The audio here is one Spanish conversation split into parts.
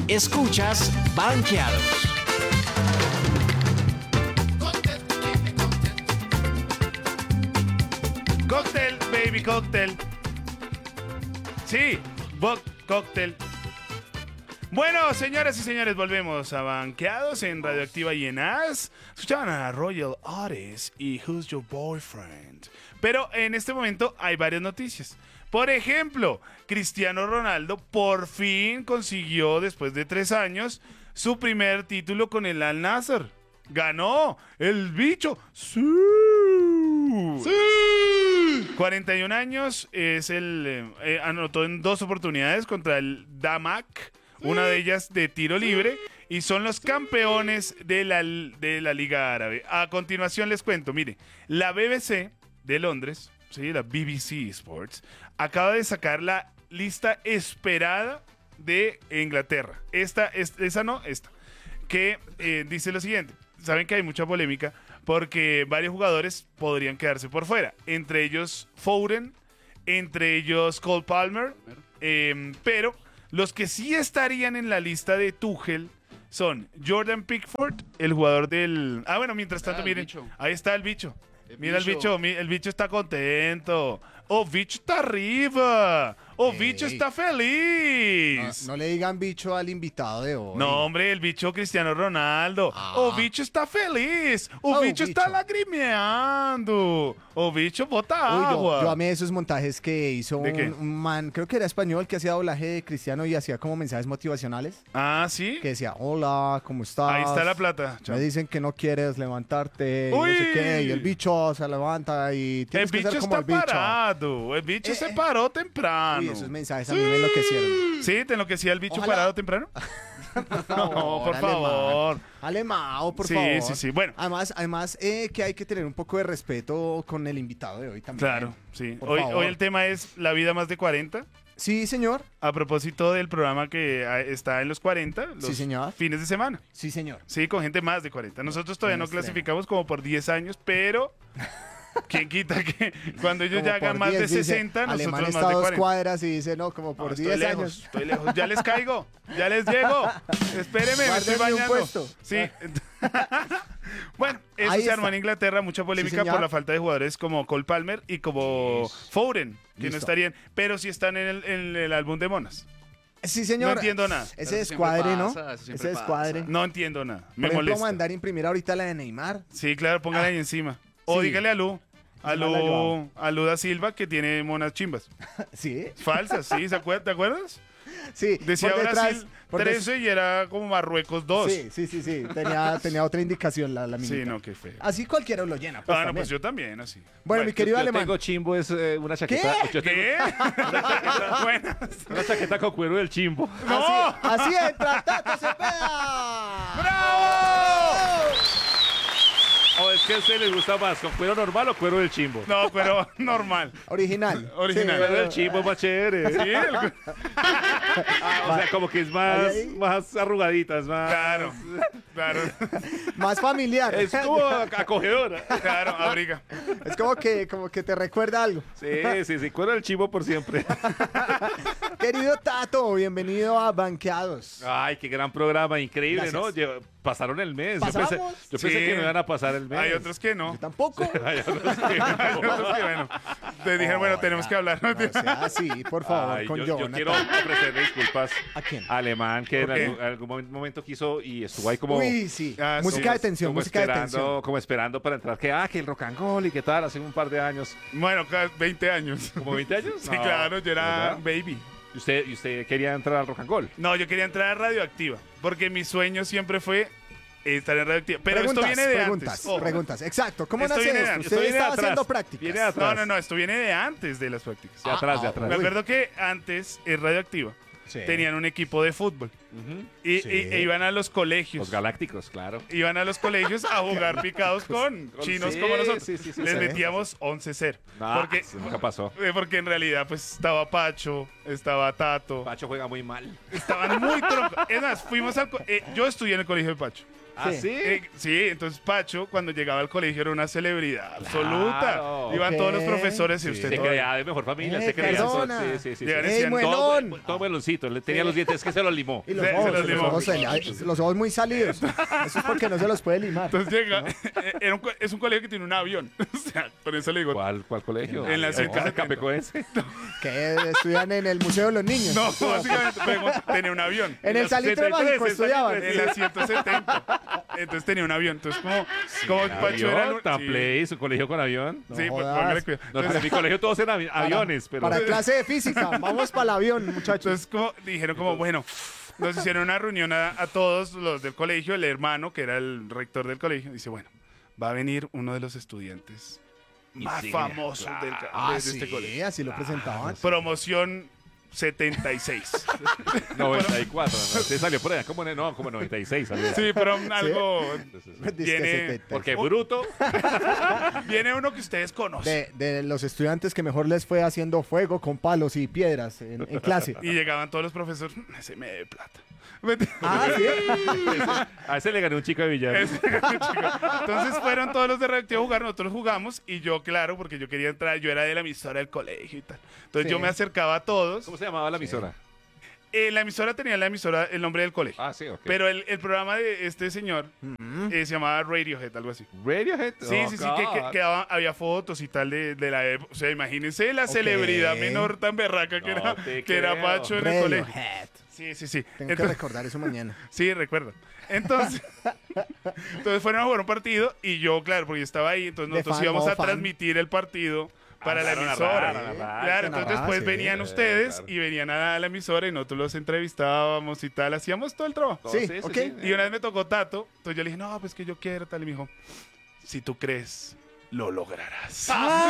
Escuchas Banqueados. Cóctel, baby, cóctel. Sí, cóctel. Bueno, señoras y señores, volvemos a Banqueados en Radioactiva y en As. Escuchaban a Royal Otis y Who's Your Boyfriend. Pero en este momento hay varias noticias. Por ejemplo, Cristiano Ronaldo por fin consiguió, después de 3 años, su primer título con el Al Nassr. ¡Ganó! ¡El bicho! ¡Sí! ¡Sí! 41 años, es anotó en 2 oportunidades contra el Damac, una de ellas de tiro libre, y son los campeones de la Liga Árabe. A continuación les cuento, mire, la BBC de Londres, sí, la BBC Sports, acaba de sacar la lista esperada de Inglaterra. Esta, que dice lo siguiente. Saben que hay mucha polémica porque varios jugadores podrían quedarse por fuera. Entre ellos Foden, entre ellos Cole Palmer, pero los que sí estarían en la lista de Tuchel son Jordan Pickford, el jugador del... Ah, bueno, mientras tanto, miren, ahí está el bicho. Mira el bicho está contento. ¡Oh, bicho está arriba! ¡Oh, bicho está feliz! No le digan bicho al invitado de hoy. No, hombre, el bicho Cristiano Ronaldo. ¡Oh, bicho está feliz! ¡Oh, bicho está lagrimeando! ¡Oh, bicho bota agua! Yo amé esos montajes que hizo un man, creo que era español, que hacía doblaje de Cristiano y hacía como mensajes motivacionales. Ah, ¿sí? Que decía, hola, ¿cómo estás? Ahí está la plata. Me dicen que no quieres levantarte, y no sé qué, y el bicho se levanta y tienes que ser como el bicho. El bicho se paró temprano. Uy, esos mensajes a mí me enloquecieron. ¿Sí? ¿Te enloquecía el bicho parado temprano? No, por favor. Alemao, por favor. Sí. Bueno. Además que hay que tener un poco de respeto con el invitado de hoy también. Claro, sí. Hoy el tema es la vida más de 40. Sí, señor. A propósito del programa que está en los 40, los fines de semana. Sí, señor. Sí, con gente más de 40. Nosotros todavía no clasificamos como por 10 años, pero... ¿Quién quita que cuando ellos como ya hagan más 10, de 60, dice, nosotros Alemán más de 40? 2 cuadras y dice, no, como por 10 años. Estoy lejos, ya les caigo, ya les llego. Espéreme, me estoy bañando. Un puesto. Sí. Bueno, eso se armó en Inglaterra, mucha polémica por la falta de jugadores como Cole Palmer y como Foden, que no estarían, pero sí están en el álbum de monas. Sí, señor. No entiendo nada. Ese descuadre, ¿no? Ese descuadre. No entiendo nada. Me molesta. Vamos a mandar a imprimir ahorita la de Neymar. Sí, claro, póngala ahí encima. O dígale a Lu da Silva que tiene monas chimbas. ¿Sí? Falsas, sí, ¿te acuerdas? Sí. Decía Brasil 13 y era como Marruecos 2. Sí. Tenía otra indicación la minita. Sí, no, qué feo. Así cualquiera lo llena. Pues, no, pues yo también, así. Bueno, mi querido Alemán. Yo tengo chimbo, es una chaqueta. ¿Qué? Una chaqueta con cuero del chimbo. ¡No! Así entra Tato Cepeda. ¡Bravo! ¿O es que a usted les gusta más, con cuero normal o cuero del chimbo? No, cuero normal. Original. Sí, cuero del chimbo más chévere. Sí, o sea, como que es más arrugadita, es más... Claro. Más familiar. Es como acogedora. Claro, abriga. Es como que te recuerda algo. Sí, cuero del chimbo por siempre. Querido Tato, bienvenido a Banqueados. Ay, qué gran programa, increíble, gracias. ¿no? Pasaron el mes. Yo pensé que no iban a pasar el mes. Hay otros que no. Yo tampoco. Hay otros que bueno. Te dijeron, bueno, tenemos que hablar. Sí, por favor, con yo quiero ofrecerle disculpas. ¿A quién? Alemán, que en algún momento quiso y estuvo ahí como... Uy, sí. Música de tensión, música de tensión. Como esperando para entrar. Que el rock and roll y qué tal, hace un par de años. Bueno, 20 años. ¿Como 20 años? Sí, claro, yo era baby. ¿Y usted quería entrar al rock and roll? No, yo quería entrar a Radioactiva, porque mi sueño siempre fue estar en Radioactiva. Pero preguntas, esto viene de antes. Preguntas, exacto. ¿Cómo nace esto? Usted estaba haciendo prácticas. No, esto viene de antes de las prácticas. De atrás. Me acuerdo que antes en Radioactiva tenían un equipo de fútbol. E iban a los colegios. Los galácticos, claro. Iban a los colegios a jugar picados con chinos como nosotros. Les metíamos 11-0. Porque nunca pasó. Porque en realidad pues estaba Pacho, estaba Tato. Pacho juega muy mal. Estaban muy troncos. Es más, fuimos yo estudié en el colegio de Pacho. ¿Ah, sí? Sí, entonces Pacho, cuando llegaba al colegio, era una celebridad absoluta. Claro. Iban Ok. todos los profesores y Sí. usted Se todo. creía de mejor familia. Se creía. perdona. Sí. Llegan y ¡Ey, decían, muelón! Todo meloncito. Le tenía los dientes que se los limó. Y los Sí, ojos, se los limó. los ojos muy salidos. Eso es porque no se los puede limar. Entonces llega, es un colegio que tiene un avión. O sea, por eso le digo. ¿Cuál colegio? En la 170. Capecoense. Que estudian en el Museo de los Niños. No, básicamente tenía un avión. En el Salitre Mágico estudiaban. En la 170. Entonces tenía un avión. Entonces, como Pacho era el Avión, tan play, su colegio con avión. Sí, pues, jodas. póngale cuidado. No, en mi colegio todos eran aviones, pero... Para clase de física. Vamos para el avión, muchachos. Entonces, dijeron como, bueno, nos hicieron una reunión a todos los del colegio, el hermano, que era el rector del colegio, dice, bueno, va a venir uno de los estudiantes más Insignia, famosos claro. de este colegio. Así lo presentaban. Promoción 76. 94, ¿no? Sí, salió por allá como 96 salió. Sí, pero algo... Dice que Viene- 70. Porque bruto. Viene uno que ustedes conocen. De los estudiantes que mejor les fue haciendo fuego con palos y piedras en clase. Y llegaban todos los profesores, ese me debe plata. Ah, sí. A ese le gané un chico de billar. Entonces fueron todos los de Reactivo a jugar, nosotros jugamos y yo, claro, porque yo quería entrar, yo era de la emisora del colegio y tal. Entonces Sí. yo me acercaba a todos. ¿Cómo se llamaba la emisora? La emisora tenía el nombre del colegio. Ah, sí, ok. Pero el programa de este señor se llamaba Radiohead, algo así. Radiohead. Sí, Oh, sí, God. que había fotos y tal de la época. O sea, imagínense la celebridad menor tan berraca que, No te que era creo. Pacho en el colegio. Radiohead. Sí. Tengo que Entonces, recordar eso mañana. sí, recuerdo. Entonces fueron a jugar un partido y yo, claro, porque yo estaba ahí, entonces De nosotros fan, íbamos modo a fan. transmitir el partido para la claro, emisora. narrar, Claro, entonces narrar, después sí. venían ustedes Claro. y venían a la emisora y nosotros los entrevistábamos y tal, hacíamos todo el trabajo. Sí, ok. Y una vez me tocó Tato, entonces yo le dije, no, pues que yo quiero tal, y me dijo, si tú crees, lo lograrás.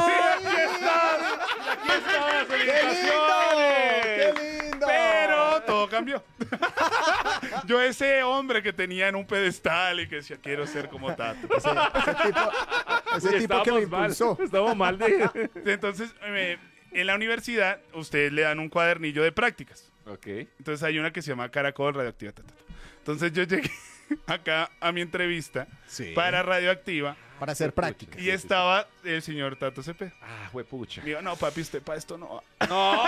¡Qué lindo! Pero todo cambió. Yo ese hombre que tenía en un pedestal y que decía, quiero ser como Tato. Ese tipo que me impulsó. Estamos mal de... Entonces, en la universidad, ustedes le dan un cuadernillo de prácticas. Ok. Entonces hay una que se llama Caracol Radioactiva. Entonces yo llegué acá a mi entrevista Sí. para Radioactiva Para hacer práctica. y estaba el señor Tato Cepeda. Ah, huepucha. Digo, no, papi, usted para esto no va. No.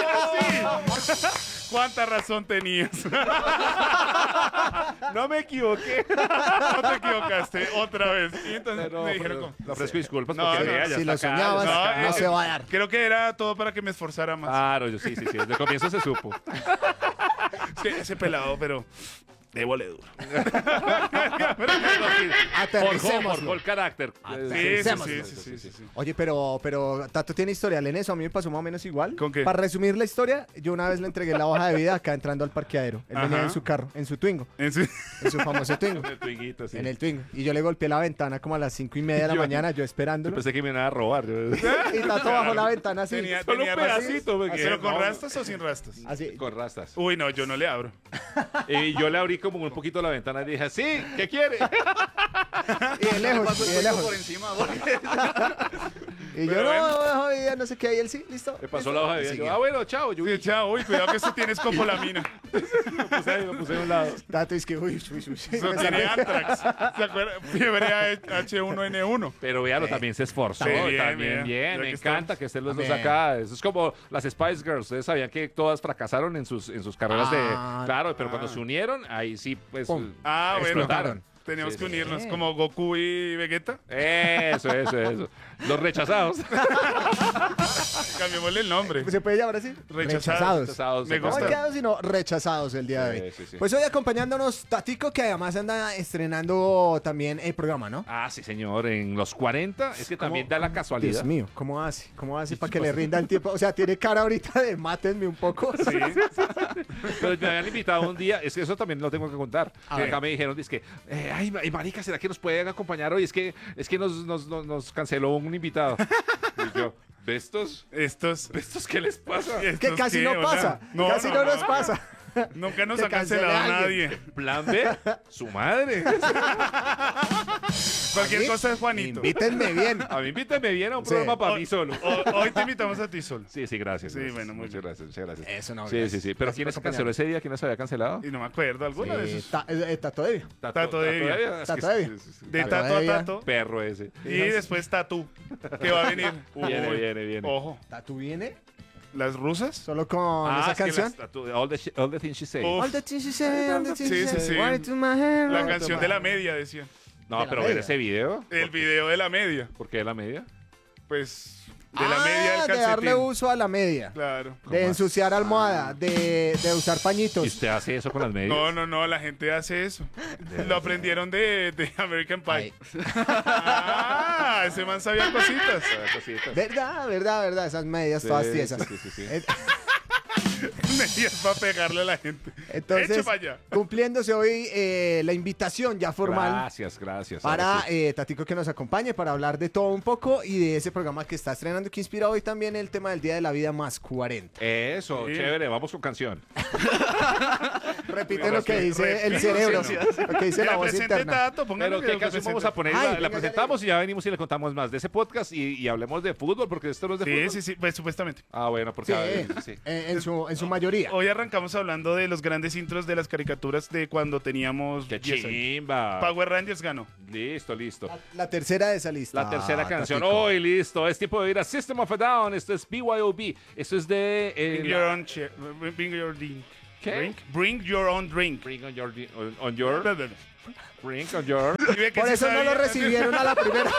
¿Cuánta razón tenías? No me equivoqué. No te equivocaste otra vez. Y entonces me dijeron, como, Le ofrezco disculpas No, porque no, vea, ya si está lo acá, soñabas, ya está acá. no se va a dar. creo que era todo para que me esforzara más. Claro, yo sí. Desde el comienzo se supo. Es que ese pelado, pero débole duro. Aterricémoslo. Forjó el carácter. Sí. Oye, pero Tato tiene historial en eso. A mí me pasó más o menos igual. ¿Con qué? Para resumir la historia, yo una vez le entregué la hoja de vida acá entrando al parqueadero. Él venía Ajá. en su carro, en su Twingo, En su- en su famoso Twingo. El twinguito, sí. En el Twingo. Y yo le golpeé la ventana como a las 5:30 de la mañana, yo Yo esperándolo. pensé que me iban a robar. Y Tato bajó la ventana así. Tenía Solo un rastas. pedacito, porque- ¿Pero con no. rastas o sin rastas? Así. Con rastas. Uy, no, yo no le abro. Y yo le abrí como un poquito la ventana y dije, sí, ¿qué quiere? Y de lejos, y de lejos. por encima. Y yo Pero no, no sé qué, y él sí, listo. Me pasó la hoja de vida. Yo, bueno, chao. Yo Sí, chao, uy, cuidado que eso tiene escopolamina. me puse a un lado. Tato es que, uy. Eso tiene antrax. ¿Se acuerdan? Fiebre H1N1. Pero véalo, también se esforzó. Sí, bien, también bien. bien. Ya Me que encanta estamos. que estén los dos Bien. acá. Eso es como las Spice Girls. Ustedes sabían que todas fracasaron en sus carreras Ah, de... Claro, pero cuando se unieron, ahí sí, pues... Pum. Ah, bueno. explotaron. Teníamos Sí, que sí, unirnos sí. como Goku y Vegeta. Eso. Los rechazados. Cambiémosle el nombre. ¿Se puede llamar así? Rechazados. Rechazados. Me No gusta. han quedado sino rechazados el día de hoy. Sí. Pues hoy acompañándonos Tatico, que además anda estrenando también el programa, ¿no? Ah, sí, señor. En los 40 es que también da la casualidad. Dios mío, ¿cómo hace? ¿Cómo hace para que le rinda el tiempo? O sea, tiene cara ahorita de mátenme un poco. Sí. Pero me habían invitado un día, es que eso también lo tengo que contar. A ver. Acá me dijeron, es que, ay, marica, ¿será que nos pueden acompañar hoy? Es que nos canceló un invitado. Y yo, ¿de estos qué les pasa? Que ¿Estos casi qué? no Hola. pasa. Casi no nos pasa. Nunca nos Que ha cancelado cancele a nadie. alguien. Plan B, su madre. Cualquier ¿Sí? cosa es Juanito. Invítenme bien. A mí invítame bien a un Sí. programa para mí solo. Hoy te invitamos a ti solo. Sí, sí, gracias. Sí, gracias. bueno, muy muchas bien. gracias, muchas gracias. Eso no, Sí, gracias. sí, sí. Pero Gracias ¿quién por se canceló ese día? ¿Quién nos había cancelado? Y no me acuerdo, alguno de esos. Tato Devia. Tato Devia. Es que Tato Devia. sí, sí, sí. De Tato tato a Devia. tato. Perro ese. Y después Tatú, que va a venir. Viene, Uy, viene, viene. Ojo, ¿Tatu viene? ¿las rusas? Solo con esa es que canción. all the things she says. Uf. All the things you say, all the things Sí, you sí, say, sí. right to my head, La right to canción my de la head. media, decían. No, de la pero ver media. ese video. El video de la media. ¿Por qué de la media? Pues, de la media del de calcetín. darle uso a la media. Claro. De ensuciar almohada, de usar ¿Y pañitos. usted hace eso con las medias? No, la gente hace eso. Lo aprendieron de American Pie. Ay. Ah, ese man sabía cositas. Cositas. Verdad, esas medias Sí, todas tiesas. sí, sí, sí. Medias para pegarle a la gente. Entonces, Eche para allá. cumpliéndose hoy la invitación ya formal Gracias. para ahora sí. Tatico que nos acompañe para hablar de todo un poco y de ese programa que está estrenando que inspira hoy también el tema del Día de la Vida más 40. Eso, Sí. chévere, vamos con canción. Repite lo que dice el repite, cerebro, sí, lo que dice Que la la voz presente interna. Tato, póngale Pero que ¿qué lo canción vamos presente. a poner? Ay, La venga, presentamos y ya venimos y le contamos más de ese podcast y hablemos de fútbol, porque esto no es de fútbol. Sí, pues supuestamente. Ah, bueno, porque Sí, sí. en su mayoría. Hoy arrancamos hablando de los grandes intros de las caricaturas de cuando teníamos ¡Qué 10 años. chimba! Power Rangers ganó. Listo. La tercera de esa lista. La tercera canción. Tatico. Hoy, listo. Es tiempo de ir a System of a Down. Esto es BYOB. Esto es de... Bring your own bring your drink. ¿Qué? Bring your own drink. Bring on your... Bring on your... Y ve que Por sí eso no lo sabía. recibieron a la primera.